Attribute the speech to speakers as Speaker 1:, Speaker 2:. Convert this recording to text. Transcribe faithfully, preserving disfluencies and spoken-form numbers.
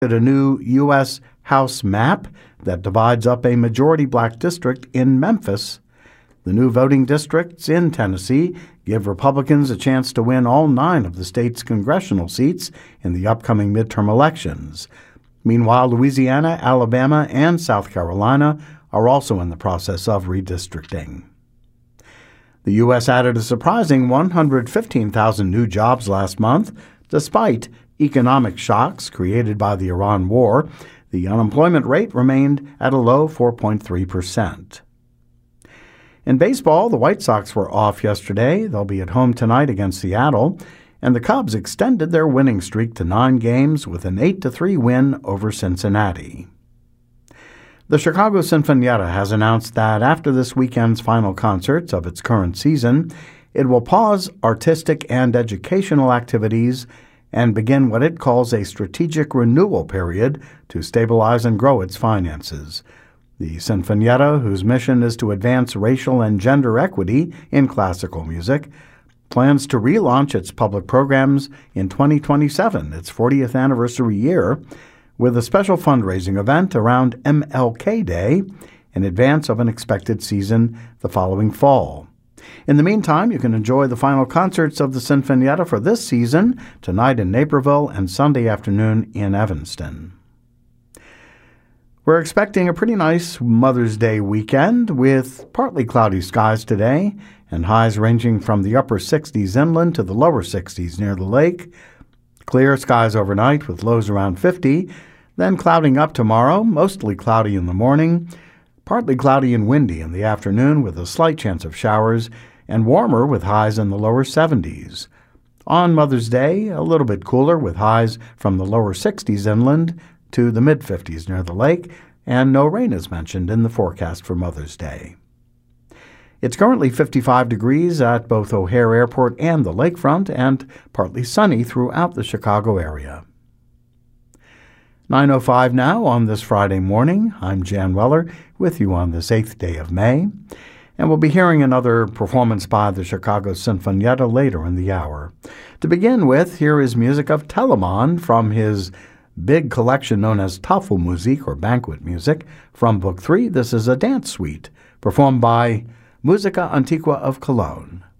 Speaker 1: a new U S House map that divides up a majority black district in Memphis. The new voting districts in Tennessee give Republicans a chance to win all nine of the state's congressional seats in the upcoming midterm elections. Meanwhile, Louisiana, Alabama, and South Carolina are also in the process of redistricting. The U S added a surprising one hundred fifteen thousand new jobs last month, despite economic shocks created by the Iran war. The unemployment rate remained at a low four point three percent. In baseball, the White Sox were off yesterday. They'll be at home tonight against Seattle, and the Cubs extended their winning streak to nine games with an eight to three win over Cincinnati. The Chicago Sinfonietta has announced that after this weekend's final concerts of its current season, it will pause artistic and educational activities and begin what it calls a strategic renewal period to stabilize and grow its finances. The Sinfonietta, whose mission is to advance racial and gender equity in classical music, plans to relaunch its public programs in twenty twenty-seven, its fortieth anniversary year, with a special fundraising event around M L K Day in advance of an expected season the following fall. In the meantime, you can enjoy the final concerts of the Sinfonietta for this season tonight in Naperville and Sunday afternoon in Evanston. We're expecting a pretty nice Mother's Day weekend with partly cloudy skies today and highs ranging from the upper sixties inland to the lower sixties near the lake. Clear skies overnight with lows around fifty, then clouding up tomorrow, mostly cloudy in the morning, partly cloudy and windy in the afternoon with a slight chance of showers, and warmer with highs in the lower seventies. On Mother's Day, a little bit cooler with highs from the lower sixties inland to the mid-fifties near the lake, and no rain is mentioned in the forecast for Mother's Day. It's currently fifty-five degrees at both O'Hare Airport and the lakefront, and partly sunny throughout the Chicago area. nine oh five now on this Friday morning. I'm Jan Weller with you on this eighth day of May, and we'll be hearing another performance by the Chicago Sinfonietta later in the hour. To begin with, here is music of Telemann from his big collection known as Tafelmusik, or banquet music, from Book three. This is a dance suite performed by Musica Antiqua of Cologne.